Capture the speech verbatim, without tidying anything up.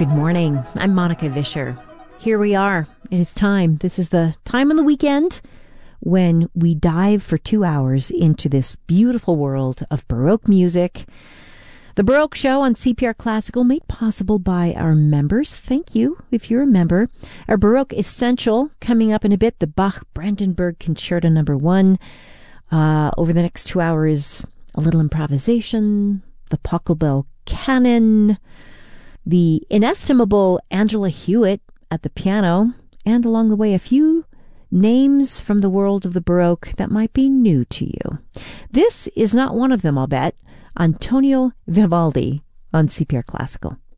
Good morning. I'm Monica Vischer. Here we are. It is time. This is the time on the weekend when we dive for two hours into this beautiful world of Baroque music. The Baroque Show on C P R Classical, made possible by our members. Thank you if you're a member. Our Baroque Essential coming up in a bit, the Bach Brandenburg Concerto number one. Uh, over the next two hours, a little improvisation, the Pachelbel Canon, the inestimable Angela Hewitt at the piano, and along the way, a few names from the world of the Baroque that might be new to you. This is not one of them, I'll bet. Antonio Vivaldi on C P R Classical.